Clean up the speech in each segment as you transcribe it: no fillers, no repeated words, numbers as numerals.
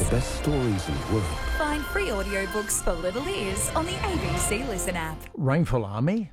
The best stories in the world. Find free audiobooks for little ears on the ABC Listen app. Rainfall Army.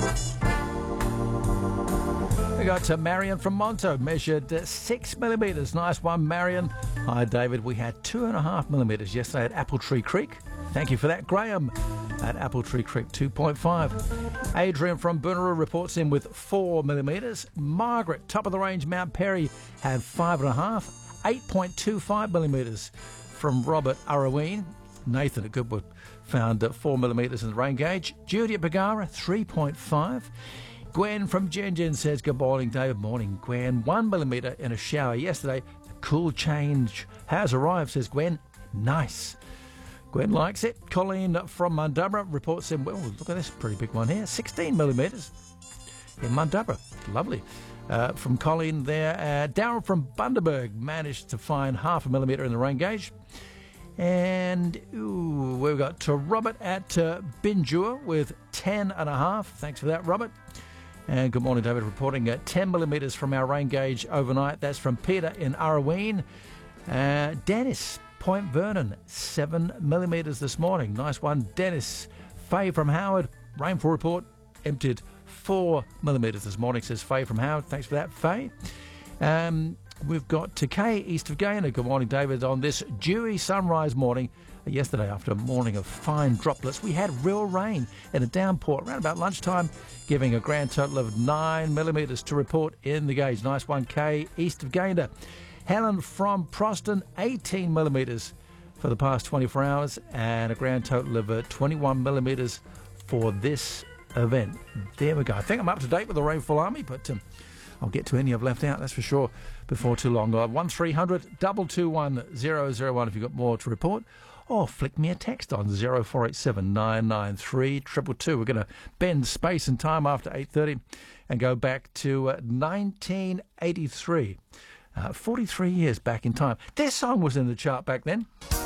We got Marion from Monto, measured 6 millimetres. Nice one, Marion. Hi, David. We had 2.5 millimetres yesterday at Apple Tree Creek. Thank you for that, Graham. At Apple Tree Creek, 2.5. Adrian from Boonaroo reports in with 4 millimetres. Margaret, top of the range, Mount Perry, had 5.5. 8.25 millimetres from Robert Aroween. Nathan at Goodwood found 4 millimetres in the rain gauge. Judy at Bagara, 3.5. Gwen from Jen says, good morning, David. Morning, Gwen. 1 millimetre in a shower yesterday. The cool change has arrived, says Gwen. Nice. Gwen likes it. Colleen from Mundubbera reports in, well, look at this pretty big one here. 16 millimetres in Mundubbera. Lovely. From Colleen there. Darren from Bundaberg managed to find 0.5 millimetre in the rain gauge. And we've got Robert at Binjua with 10.5. Thanks for that, Robert. And good morning, David, reporting 10 millimetres from our rain gauge overnight. That's from Peter in Aroween. Dennis, Point Vernon, 7 millimetres this morning. Nice one, Dennis. Faye from Howard, rainfall report emptied 4 millimetres this morning, says Faye from Howard. Thanks for that, Faye. We've got Takei east of Gaynor. Good morning, David. On this dewy sunrise morning, yesterday after a morning of fine droplets, we had real rain and a downpour around about lunchtime, giving a grand total of 9 millimetres to report in the gauge. Nice one, Kay east of Gaynor. Helen from Proston, 18 millimetres for the past 24 hours and a grand total of 21 millimetres for this event. There we go. I think I'm up to date with the Rainfall Army, but I'll get to any I've left out, that's for sure, before too long. 1300 221 001 if you've got more to report, or flick me a text on 0487 993 222. We're going to bend space and time after 8:30 and go back to 1983. 43 years back in time. This song was in the chart back then.